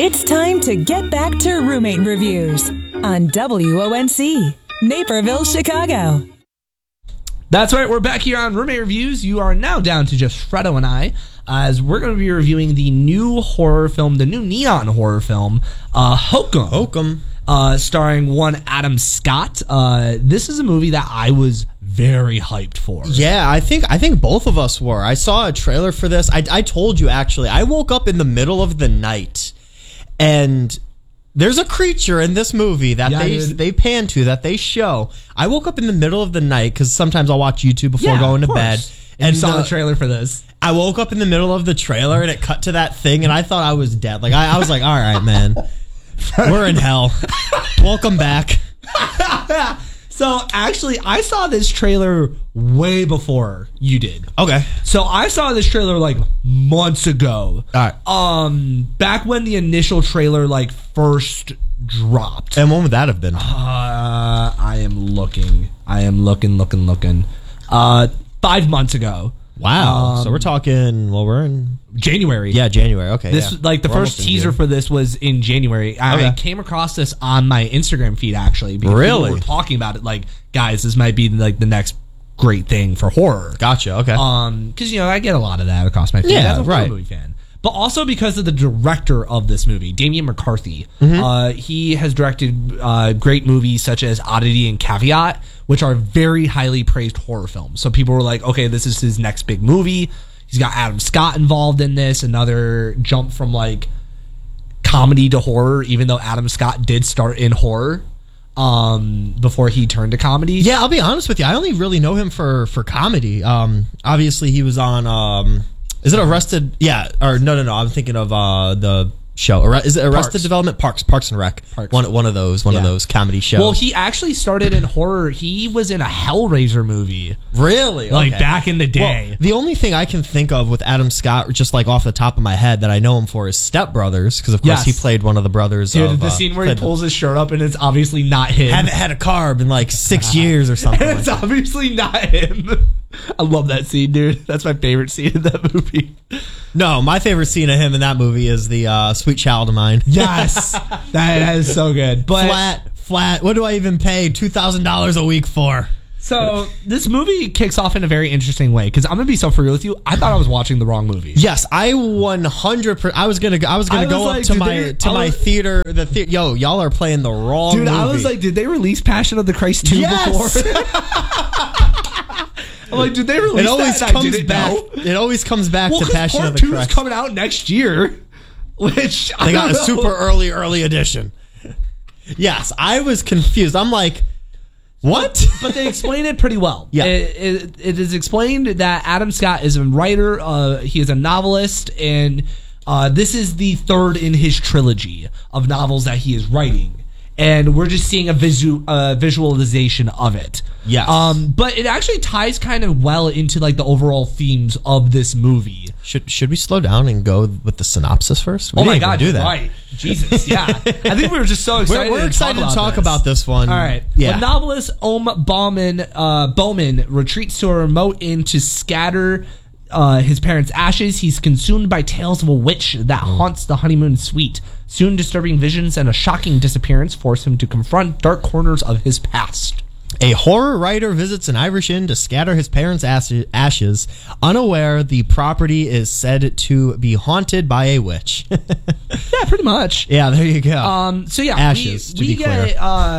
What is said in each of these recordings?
It's time to get back to Roommate Reviews on WONC, Naperville, Chicago. That's right, we're back here on Roommate Reviews. You are now down to just Fredo and I, as we're going to be reviewing the new horror film, the new neon horror film, Hokum. Starring one Adam Scott. This is a movie that I was very hyped for. Yeah, I think both of us were. I saw a trailer for this. I told you, actually. I woke up in the middle of the night, and there's a creature in this movie that they pan to, that they show. I woke up in the middle of the night, because sometimes I'll watch YouTube before going to bed. And you saw the trailer for this. I woke up in the middle of the trailer, and it cut to that thing, and I thought I was dead. Like, I was like, all right, man. We're in hell. Welcome back. So, actually, I saw this trailer way before you did. Okay. So, I saw this trailer, like, months ago. All right. Back when the initial trailer, like, first dropped. And when would that have been? I am looking. 5 months ago. Wow. So we're talking, well, we're in January. Yeah, January. Okay. This like the first teaser for this was in January. I came across this on my Instagram feed, actually, because people were talking about it. Like, guys, this might be like the next great thing for horror. Gotcha. Okay. Because I get a lot of that across my feed. Yeah, as a horror movie fan. But also because of the director of this movie, Damian McCarthy. He has directed great movies such as Oddity and Caveat, which are very highly praised horror films. So people were like, okay, this is his next big movie. He's got Adam Scott involved in this, another jump from like comedy to horror, even though Adam Scott did start in horror before he turned to comedy. Yeah, I'll be honest with you. I only really know him for comedy. Obviously, he was on... is it Arrested? Yeah, or no. I'm thinking of the show. Is it Arrested Development? Parks and Rec. One of those comedy shows. Well, he actually started in horror. He was in a Hellraiser movie. Really? Like back in the day. Well, the only thing I can think of with Adam Scott, just like off the top of my head, that I know him for is Step Brothers, because of course he played one of the brothers. Dude, the scene where he pulls his shirt up and it's obviously not him. Haven't had a carb in like 6 years or something. And it's obviously not him. I love that scene, dude. That's my favorite scene in that movie. No, my favorite scene of him in that movie is the Sweet Child of Mine. Yes, that is so good. But flat. What do I even pay $2,000 a week for? So this movie kicks off in a very interesting way, because I'm gonna be so for real with you. I thought I was watching the wrong movie. Yes, I 100%. I was gonna go up to my theater. Yo, y'all are playing the wrong movie. I was like, did they release Passion of the Christ 2 before? I'm like, did they release it always that? Comes back. It always comes back to Passion of the Christ. Part 2 is coming out next year, which they got a super early edition. Yes, I was confused. I'm like, what? But they explain it pretty well. Yeah. It is explained that Adam Scott is a writer. He is a novelist, and this is the third in his trilogy of novels that he is writing. And we're just seeing a visualization of it. Yes. But it actually ties kind of well into like the overall themes of this movie. Should we slow down and go with the synopsis first? Oh my God, do that. Right. Jesus, yeah. I think we were just so excited. We're excited to talk about this one. All right. Yeah. When novelist Bowman retreats to a remote inn to scatter his parents' ashes, he's consumed by tales of a witch that haunts the honeymoon suite. Soon disturbing visions and a shocking disappearance force him to confront dark corners of his past. A horror writer visits an Irish inn to scatter his parents' ashes, unaware the property is said to be haunted by a witch. Yeah, pretty much. Yeah, there you go. So yeah, ashes, to be clear.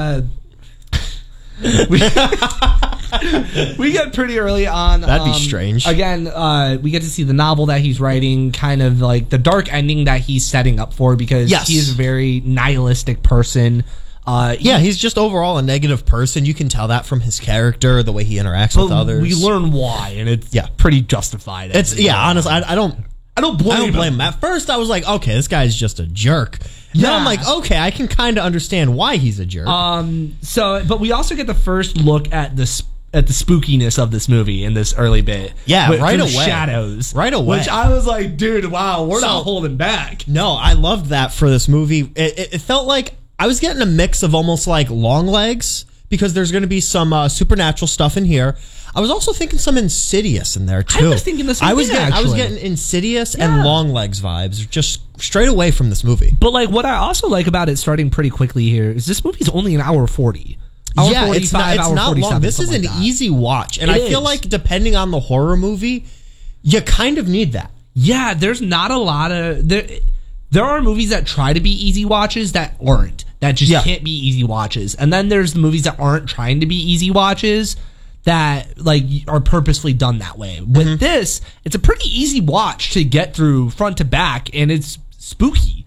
We get pretty early on. That'd be strange. Again, we get to see the novel that he's writing, kind of like the dark ending that he's setting up for, because he is a very nihilistic person. He's just overall a negative person. You can tell that from his character, the way he interacts with others. We learn why, and it's pretty justified. Honestly, I don't blame him. At first, I was like, okay, this guy's just a jerk. Now I'm like, okay, I can kind of understand why he's a jerk. But we also get the first look at the spookiness of this movie in this early bit. Yeah, right away. Shadows. Right away. Which I was like, dude, wow, we're not holding back. No, I loved that for this movie. It felt like I was getting a mix of almost like Longlegs, because there's going to be some supernatural stuff in here. I was also thinking some Insidious in there too. I was thinking the same thing, I was actually. getting Insidious and Longlegs vibes just straight away from this movie. But like, what I also like about it starting pretty quickly here is this movie's only an hour 40. Hour Yeah, 45, it's not hour long. This is something an like that. easy watch, and It I feel is. like depending on the horror movie, you kind of need that. Yeah, there's not a lot of there are movies that try to be easy watches that aren't. That just can't be easy watches. And then there's the movies that aren't trying to be easy watches that like are purposefully done that way. With this, it's a pretty easy watch to get through front to back, and it's spooky.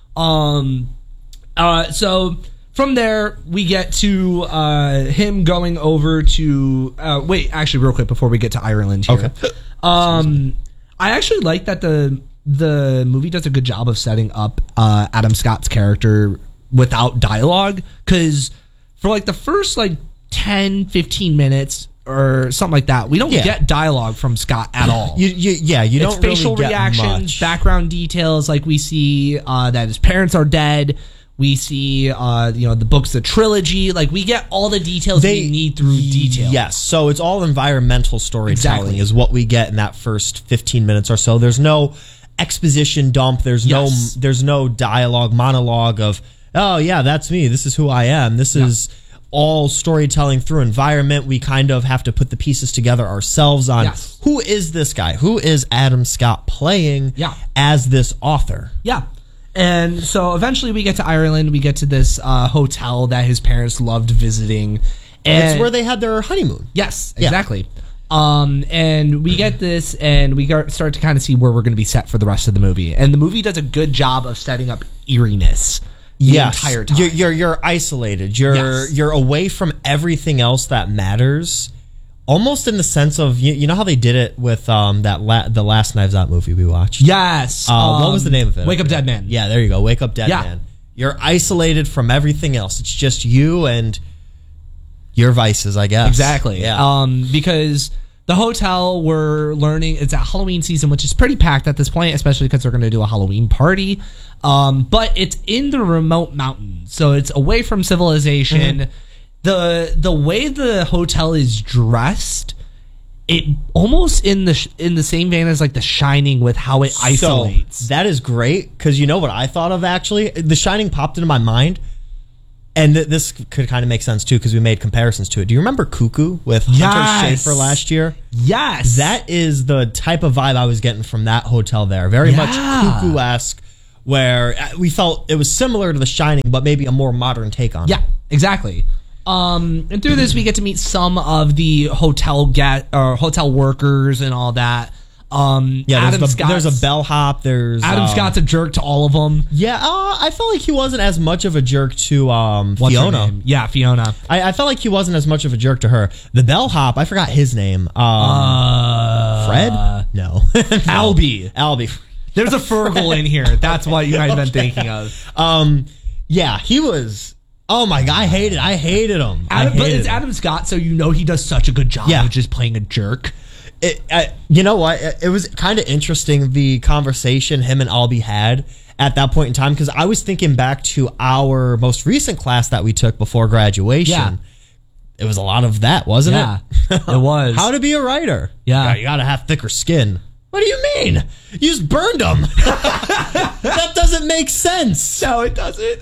So from there we get to him going over to wait, actually real quick before we get to Ireland here. Okay. I actually like that the movie does a good job of setting up Adam Scott's character without dialogue, because for like the first like 10-15 minutes or something like that, we don't get dialogue from Scott at all. You It's don't facial really get reactions, much. background details. Like we see that his parents are dead. We see the books, the trilogy. Like we get all the details we need through detail. Yes, so it's all environmental storytelling Exactly. is what we get in that first 15 minutes or so. There's no exposition dump. There's no dialogue, monologue of, oh yeah, that's me. This is who I am. This is all storytelling through environment. We kind of have to put the pieces together ourselves on who is this guy? Who is Adam Scott playing as this author? Yeah. And so eventually we get to Ireland. We get to this hotel that his parents loved visiting. And It's where they had their honeymoon. Yes, exactly. And we get this, and we start to kind of see where we're going to be set for the rest of the movie. And the movie does a good job of setting up eeriness the entire time. You're isolated. You're away from everything else that matters. Almost in the sense of you know how they did it with the last Knives Out movie we watched. Yes. What was the name of it? Wake Up Dead Man. Yeah, there you go. Wake Up Dead Man. You're isolated from everything else. It's just you and your vices, I guess. Exactly. Yeah. Because the hotel, we're learning, it's a Halloween season, which is pretty packed at this point, especially because they're going to do a Halloween party. But it's in the remote mountains, so it's away from civilization. The way the hotel is dressed, it almost in the same vein as like The Shining with how it isolates. So, that is great, because you know what I thought of actually? The Shining popped into my mind. And this could kind of make sense too, because we made comparisons to it. Do you remember Cuckoo with Hunter Schafer last year? Yes. That is the type of vibe I was getting from that hotel there. Very much Cuckoo-esque, where we felt it was similar to The Shining, but maybe a more modern take on it. Yeah, exactly. And through this, we get to meet some of the hotel workers and all that. There's a bellhop. Adam Scott's a jerk to all of them. Yeah, I felt like he wasn't as much of a jerk to What's her Fiona. name? Yeah, Fiona. I felt like he wasn't as much of a jerk to her. The bellhop, I forgot his name. Fred? No. Albie. There's a Fergal in here. That's what you might have been thinking of. Yeah, he was. Oh my god, I hated him. But it's Adam Scott, so you know he does such a good job of just playing a jerk. You know what? It was kind of interesting, the conversation him and Albie had at that point in time, because I was thinking back to our most recent class that we took before graduation. Yeah. It was a lot of that, wasn't it? It was. How to be a writer. Yeah. You gotta have thicker skin. What do you mean? You just burned them. That doesn't make sense. No, it doesn't.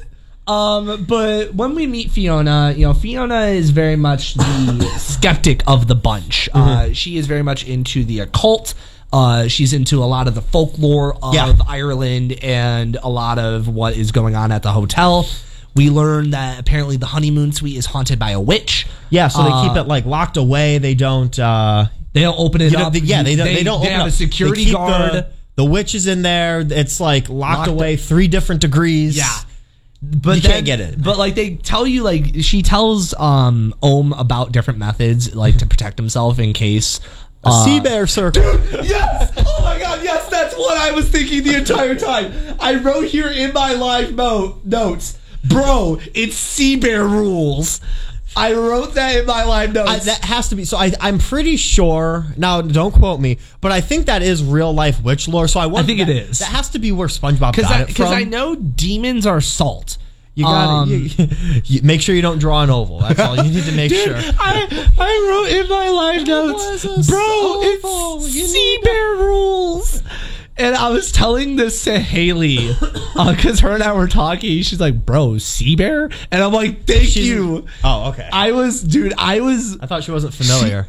But when we meet Fiona, Fiona is very much the skeptic of the bunch. She is very much into the occult. She's into a lot of the folklore of Ireland and a lot of what is going on at the hotel. We learn that apparently the honeymoon suite is haunted by a witch. Yeah, so they keep it like locked away. They don't. They don't open it up. They don't. They open have up. a security guard. The witch is in there. It's like locked away 3 different degrees. Yeah. But you can't get it. But like they tell you, like she tells Ohm about different methods, like to protect himself in case sea bear circle. Yes! Oh my god, yes, that's what I was thinking the entire time. I wrote here in my live notes, bro, it's sea bear rules. I wrote that in my live notes. That has to be. So I'm pretty sure. Now, don't quote me, but I think that is real life witch lore. So I think it is. That has to be where SpongeBob got it from. Because I know demons are salt. You gotta you make sure you don't draw an oval. That's all you need to make sure. I wrote in my live notes, bro, it's sea bear rules. And I was telling this to Haley because her and I were talking. She's like, "Bro, sea bear," and I'm like, "Thank you." Oh, okay. I thought she wasn't familiar.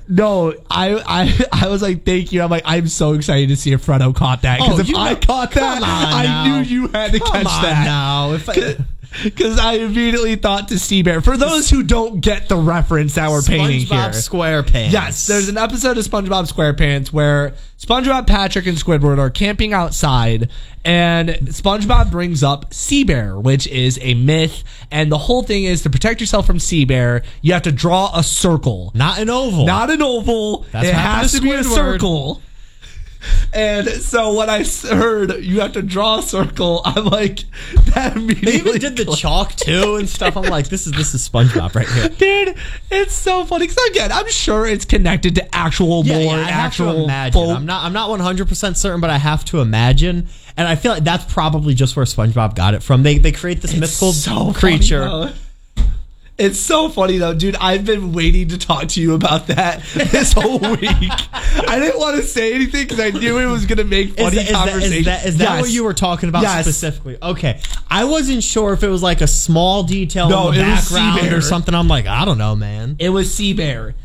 I was like, "Thank you." I'm like, I'm so excited to see if Fredo caught that because if I caught that, I knew you had to catch that. Now, because I immediately thought to sea bear. For those who don't get the reference that we're painting here, SpongeBob SquarePants. Yes, there's an episode of SpongeBob SquarePants where SpongeBob, Patrick, and Squidward are camping outside, and SpongeBob brings up sea bear, which is a myth. And the whole thing is to protect yourself from sea bear, you have to draw a circle, not an oval. Not an oval. It has to be a circle. And so when I heard you have to draw a circle, I'm like, that immediately. They even did the chalk too and stuff. I'm like, this is SpongeBob right here, dude. It's so funny because again, I'm sure it's connected to actual lore. I have to imagine. Folk. I'm not 100% certain, but I have to imagine, and I feel like that's probably just where SpongeBob got it from. They create this mythical creature. It's so funny though, dude. I've been waiting to talk to you about that this whole week. I didn't want to say anything because I knew it was going to make funny conversation. Is that what you were talking about specifically? Okay. I wasn't sure if it was like a small detail in the background or something. I'm like, I don't know, man. It was sea bear.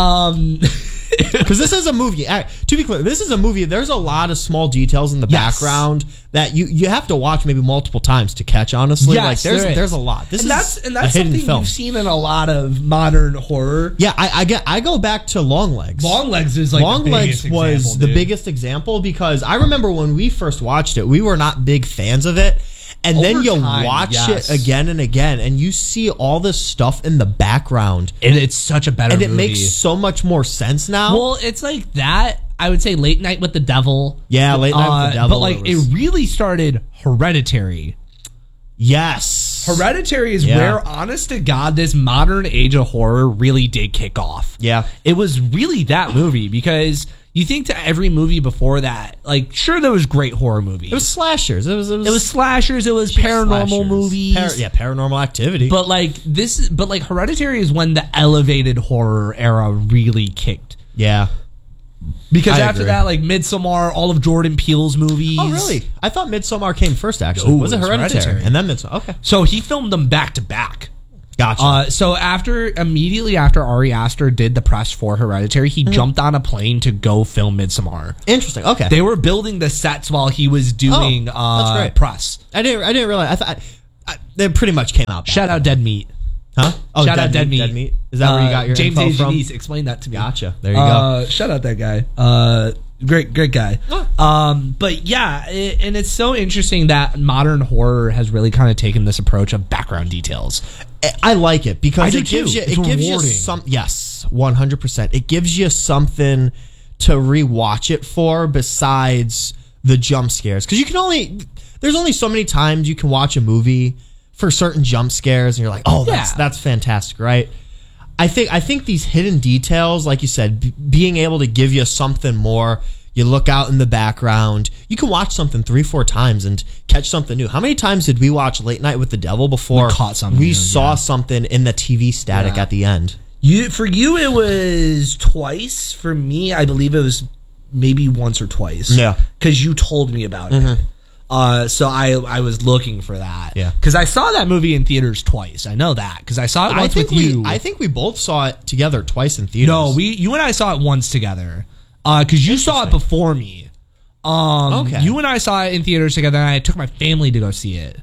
Because this is a movie. To be clear, this is a movie. There's a lot of small details in the background that you have to watch maybe multiple times to catch. Honestly, yes, like there's a lot. This is that's something you've seen in a lot of modern horror. Yeah, I go back to Longlegs. Longlegs is like Longlegs was the biggest example because I remember when we first watched it, we were not big fans of it. And then you watch it again and again, and you see all this stuff in the background. And it's such a better movie. And it makes so much more sense now. Well, it's like that. I would say Late Night with the Devil. Yeah, Late Night with the Devil. But like it really started Hereditary. Yes. Hereditary is where, honest to God, this modern age of horror really did kick off. Yeah. It was really that movie because... You think to every movie before that, like, sure, there was great horror movies. It was slashers. It was slashers. It was paranormal movies. Paranormal Activity. But like Hereditary is when the elevated horror era really kicked. Yeah. Because after that, like Midsommar, all of Jordan Peele's movies. Oh, really? I thought Midsommar came first, actually. Was it Hereditary? And then Midsommar. Okay. So he filmed them back to back. Gotcha. So immediately after Ari Aster did the press for Hereditary, he jumped on a plane to go film Midsommar. Interesting. Okay. They were building the sets while he was doing that's great. press. I didn't realize. I thought they pretty much came out. Shout out Dead Meat. Huh? Oh, shout out Dead Meat. Dead Meat. Is that where you got your James info from? Janice explained that to me. Gotcha. There you go. Shout out that guy. Great guy. But yeah, and it's so interesting that modern horror has really kind of taken this approach of background details. I like it because it gives you some. Yes, 100%. It gives you something to rewatch it for besides the jump scares, because there's only so many times you can watch a movie for certain jump scares and you're like, oh, that's fantastic, right? I think these hidden details, like you said, being able to give you something more. You look out in the background. You can watch something 3-4 times and catch something new. How many times did we watch Late Night with the Devil before we saw something in the TV static at the end? For you, it was twice. For me, I believe it was maybe once or twice. Yeah, because you told me about it. So I was looking for that. Yeah, because I saw that movie in theaters twice. I know that because I saw it once with you. I think we both saw it together twice in theaters. No, you and I saw it once together. Because you saw it before me. Okay. You and I saw it in theaters together, and I took my family to go see it.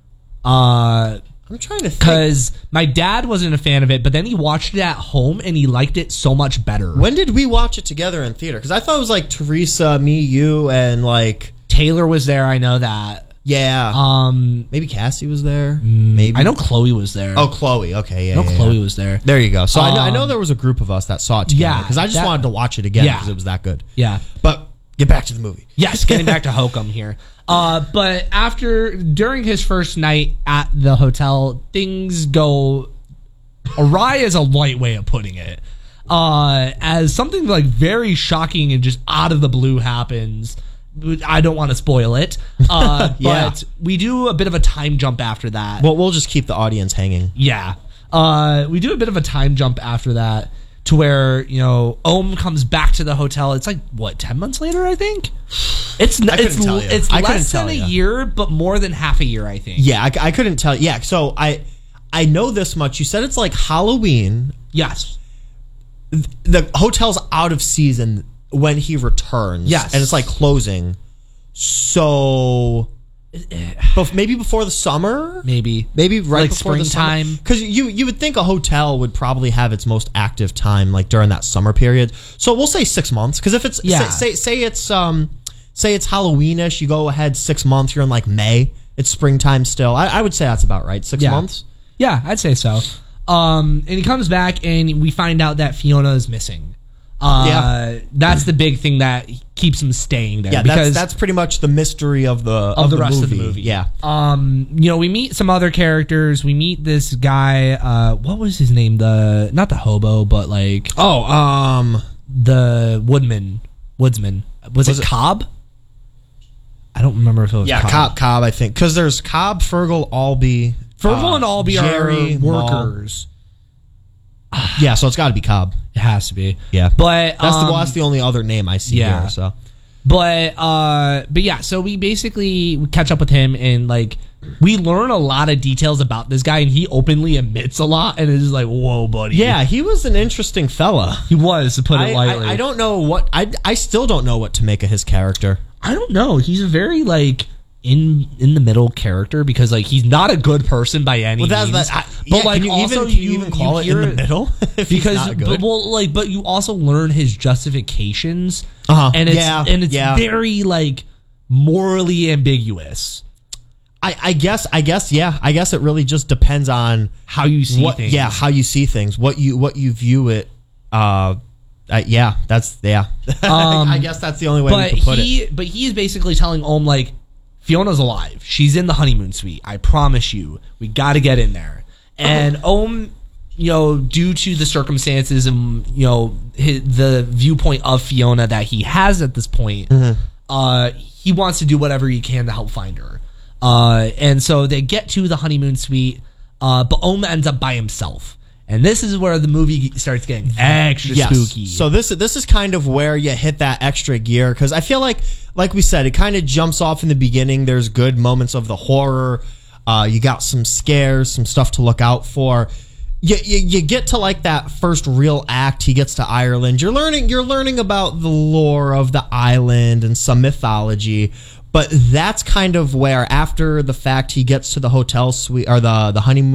I'm trying to think. Because my dad wasn't a fan of it, but then he watched it at home, and he liked it so much better. When did we watch it together in theater? Because I thought it was like Teresa, me, you, and like... Taylor was there, I know that. Yeah. Maybe Cassie was there. Maybe I know Chloe was there. Oh, Chloe. Okay, yeah. Chloe was there. There you go. So I know there was a group of us that saw it together. Yeah, because I just wanted to watch it again because it was that good. Yeah. But get back to the movie. Yes, getting back to Hokum here. But during his first night at the hotel, things go awry is a light way of putting it. As something like very shocking and just out of the blue happens. I don't want to spoil it. But we do a bit of a time jump after that. Well, we'll just keep the audience hanging. Yeah. We do a bit of a time jump after that to where, Ohm comes back to the hotel. It's like, 10 months later, I think? It's less than a year, but more than half a year, I think. Yeah, I couldn't tell you. Yeah, so I know this much. You said it's like Halloween. Yes. The hotel's out of season when he returns. Yes. And it's like closing. So maybe before the summer? Maybe right like before springtime. the summer. Because you would think a hotel would probably have its most active time like during that summer period. So we'll say 6 months. Because if it's say it's Halloweenish, you go ahead 6 months, you're in like May. It's springtime still. I would say that's about right. 6 months? Yeah, I'd say so. And he comes back and we find out that Fiona is missing. That's the big thing that keeps him staying there. Yeah, because that's pretty much the mystery of the rest of the movie. Yeah. We meet some other characters. We meet this guy. What was his name? Not the hobo, but like the woodsman. Was it Cobb? I don't remember if it was Cobb. I think because there's Cobb, Fergal, Albee. Fergal and Albee Jerry, are workers. Yeah, so it's got to be Cobb. It has to be. Yeah, but that's the only other name I see here. So, but yeah, so we catch up with him and like we learn a lot of details about this guy, and he openly admits a lot, and it's like, whoa, buddy. Yeah, he was an interesting fella. He was, to put it lightly. I don't know what I still don't know what to make of his character. I don't know. He's a very like in the middle character because like he's not a good person by any means. But like, can you even call it in the middle? Because but you also learn his justifications, and it's very like morally ambiguous. I guess it really just depends on how you see things. Yeah, how you see things, what you view it. I guess that's the only way we can put it. But he's basically telling Ohm like, Fiona's alive. She's in the honeymoon suite. I promise you. We got to get in there. And Ohm, due to the circumstances and the viewpoint of Fiona that he has at this point, he wants to do whatever he can to help find her. And so they get to the honeymoon suite, but Ohm ends up by himself. And this is where the movie starts getting extra spooky. So this is kind of where you hit that extra gear, because I feel like we said, it kind of jumps off in the beginning. There's good moments of the horror. You got some scares, some stuff to look out for. You get to like that first real act. He gets to Ireland. You're learning about the lore of the island and some mythology. But that's kind of where, after the fact, he gets to the hotel suite or the honeymoon